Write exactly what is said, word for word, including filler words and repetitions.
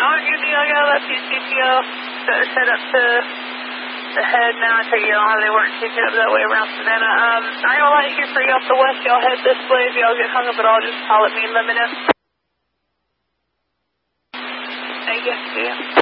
Alright, your deal, I got that P C P O set up to the head now. I take it on how they weren't taking up that way around Savannah. Um, I'm gonna let you get free off the west. Y'all head this way. If y'all get hung up at all, just call at me and let me know. Thank you. See ya.